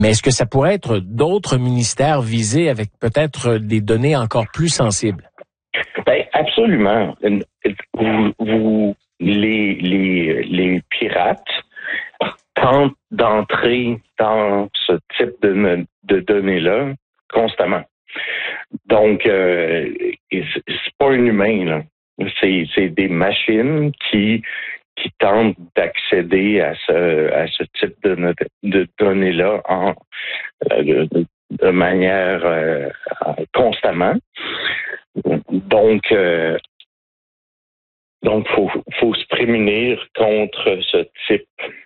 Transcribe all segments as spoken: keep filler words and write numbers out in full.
Mais est-ce que ça pourrait être d'autres ministères visés avec peut-être des données encore plus sensibles? Ben, absolument. Vous, vous, les, les, les pirates tentent d'entrer dans ce type de, de données-là constamment. Donc, euh, c'est pas un humain, là. C'est, c'est des machines qui qui tentent d'accéder à ce à ce type de, de données-là en de, de manière euh, constamment. Donc, euh, donc faut faut se prémunir contre ce type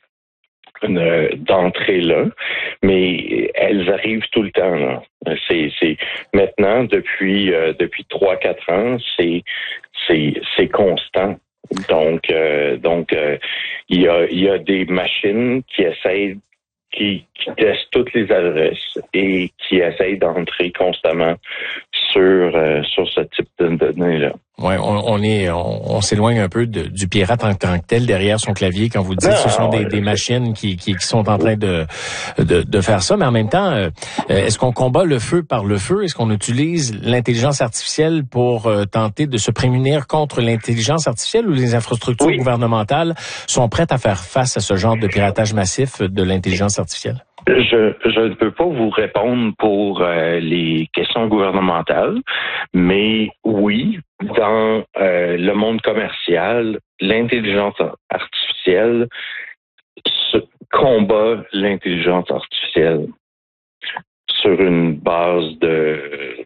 de, d'entrée-là, mais elles arrivent tout le temps, là. C'est c'est maintenant depuis euh, depuis trois quatre ans, c'est c'est c'est constant. Donc, euh, donc, euh, il y a, il y a des machines qui essayent, qui, qui testent toutes les adresses et qui essayent d'entrer constamment sur euh, sur ce type de données-là. Ouais, on, on est, on, on s'éloigne un peu de, du pirate en tant que tel derrière son clavier quand vous dites que ce sont des, des machines qui, qui, qui sont en train de, de de faire ça. Mais en même temps, euh, est-ce qu'on combat le feu par le feu? Est-ce qu'on utilise l'intelligence artificielle pour euh, tenter de se prémunir contre l'intelligence artificielle, ou les infrastructures oui. gouvernementales sont prêtes à faire face à ce genre de piratage massif de l'intelligence artificielle? Je, je ne peux pas vous répondre pour euh, les questions gouvernementales, mais oui, dans euh, le monde commercial, l'intelligence artificielle se combat l'intelligence artificielle sur une base de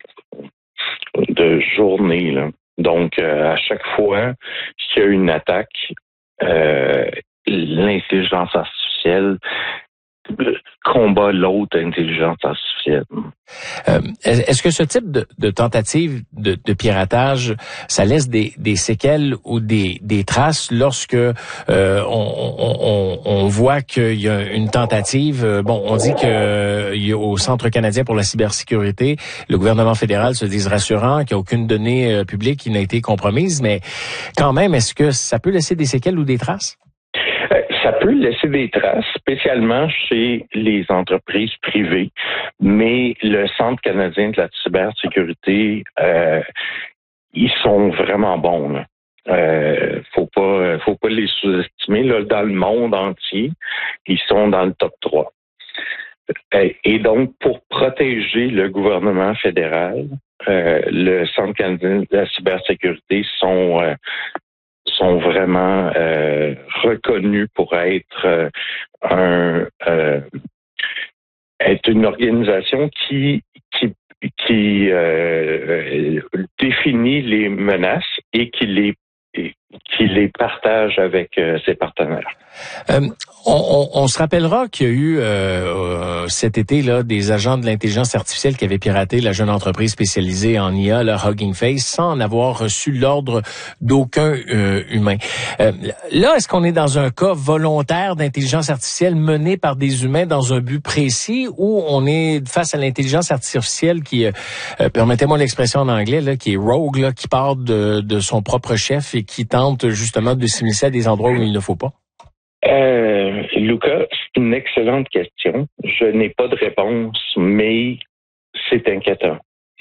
de journée, là. Donc, euh, à chaque fois qu'il y a une attaque, euh, l'intelligence artificielle combat l'autre intelligence artificielle. Euh, est-ce que ce type de, de tentative de, de piratage, ça laisse des, des séquelles ou des, des traces lorsque euh, on, on, on voit qu'il y a une tentative? Bon, on dit que euh, il y a au Centre canadien pour la cybersécurité, le gouvernement fédéral se dit rassurant qu'il n'y a aucune donnée euh, publique qui n'a été compromise, mais quand même, est-ce que ça peut laisser des séquelles ou des traces? Ça peut laisser des traces, spécialement chez les entreprises privées, mais le Centre canadien de la cybersécurité, euh, ils sont vraiment bons, là. Euh, faut pas, faut pas les sous-estimer, là. Dans le monde entier, ils sont dans le top trois. Et donc, pour protéger le gouvernement fédéral, euh, le Centre canadien de la cybersécurité sont euh, sont vraiment euh, reconnus pour être euh, un euh, être une organisation qui qui qui euh, définit les menaces et qui les qui les partage avec euh, ses partenaires. Euh, on, on, on se rappellera qu'il y a eu euh, euh, cet été là des agents de l'intelligence artificielle qui avaient piraté la jeune entreprise spécialisée en I A, la Hugging Face, sans en avoir reçu l'ordre d'aucun euh, humain. Euh, là, est-ce qu'on est dans un cas volontaire d'intelligence artificielle menée par des humains dans un but précis, ou on est face à l'intelligence artificielle qui, euh, permettez-moi l'expression en anglais, là, qui est rogue, là, qui part de, de son propre chef et qui tente justement de s'immiscer à des endroits où il ne faut pas? Euh, Lucas, c'est une excellente question. Je n'ai pas de réponse, mais c'est inquiétant.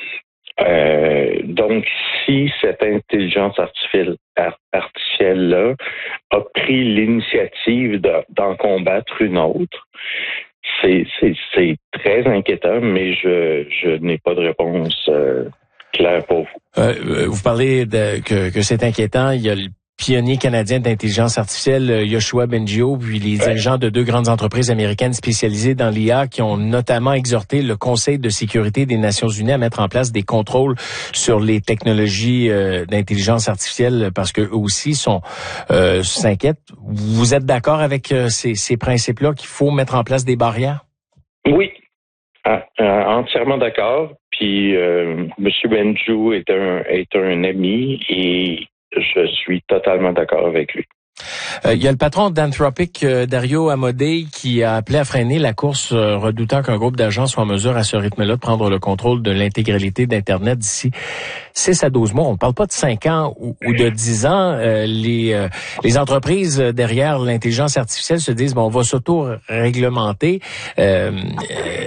Euh, donc, si cette intelligence artificielle, artificielle-là a pris l'initiative de, d'en combattre une autre, c'est, c'est, c'est très inquiétant, mais je, je n'ai pas de réponse euh, claire pour vous. Euh, vous parlez de, que, que c'est inquiétant. Il y a le pionnier canadien d'intelligence artificielle, Yoshua Bengio, puis les dirigeants de deux grandes entreprises américaines spécialisées dans l'I A qui ont notamment exhorté le Conseil de sécurité des Nations unies à mettre en place des contrôles sur les technologies euh, d'intelligence artificielle parce qu'eux aussi sont euh, s'inquiètent. Vous êtes d'accord avec euh, ces, ces principes-là qu'il faut mettre en place des barrières? Oui, ah, euh, entièrement d'accord. Puis euh, M. Bengio est un est un ami et je suis totalement d'accord avec lui. Euh, il y a le patron d'Anthropic, euh, Dario Amodei, qui a appelé à freiner la course, euh, redoutant qu'un groupe d'agents soit en mesure à ce rythme-là de prendre le contrôle de l'intégralité d'Internet d'ici six à douze mois. On ne parle pas de cinq ans ou, ou de dix ans. Euh, les, euh, les entreprises derrière l'intelligence artificielle se disent, bon, on va s'auto-réglementer. Euh,